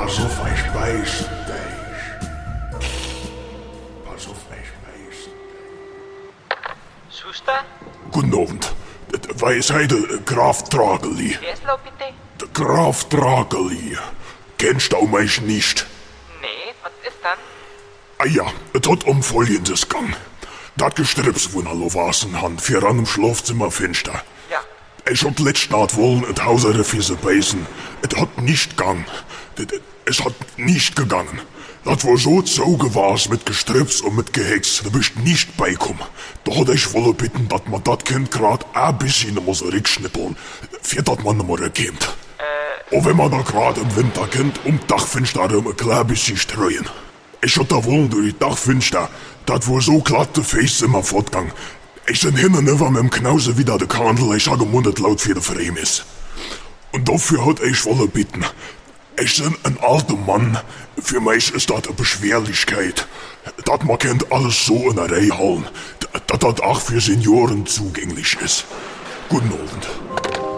Pass auf, ich beiß dich. Pass auf, ich beiß dich. Schuster? Guten Abend. Weiß heute Graf Drageli. Wer ist laut bitte? Der Graf Drageli. Kennst du mich nicht? Nee, was ist dann? Ah ja, es hat um Folgendes gegangen. Das Gestrips, wo er wasen han, für an im Schlafzimmer finster. Ja. Ich hat letzte Nacht wollen et Hauser Fiese beißen. Es hat nicht gegangen. Es hat nicht gegangen. Das war so zaugewas mit Gestrips und mit Gehex. Da bist nicht beikommen. Da hat ich wolle bitten, dass man das Kind grad ein bisschen muss rückschnippeln, für das man nicht mehr rückkommt. Und wenn man da grad im Winter kennt, Dachfenster ein klein bisschen streuen. Ich hab da wollen durch die Dachfenster, das war so glatt der Face immer fortgegangen. Ich bin hin und über mit dem Knause wieder der Kandel, ich habe gemundet laut für die Fremis. Und dafür hat ich wolle bitten. Ich bin ein alter Mann, für mich ist das eine Beschwerlichkeit. Dat man kennt alles so in der Reihe halten, dass das auch für Senioren zugänglich ist. Guten Abend.